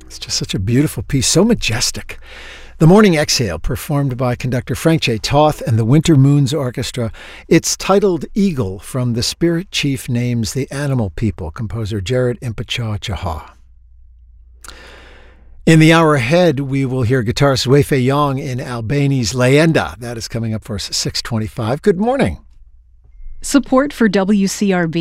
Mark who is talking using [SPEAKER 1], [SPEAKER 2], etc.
[SPEAKER 1] It's just such a beautiful piece, so majestic. The Morning Exhale, performed by conductor Frank J. Toth and the Winter Moons Orchestra. It's titled Eagle, from The Spirit Chief Names the Animal People, composer Jared Impachaw Chaha. In the hour ahead, we will hear guitarist Wei-Fei Yong in Albani's Leyenda. That is coming up for us at 6:25. Good morning.
[SPEAKER 2] Support for WCRB